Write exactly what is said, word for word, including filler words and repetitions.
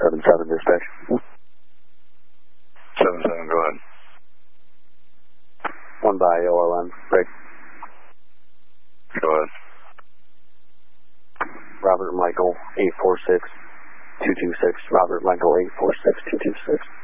seven seven, dispatch. seven seven, go ahead. One by O L M, break. Go ahead. Robert Michael, eight four six two two six. Robert Michael, eight four six two two six.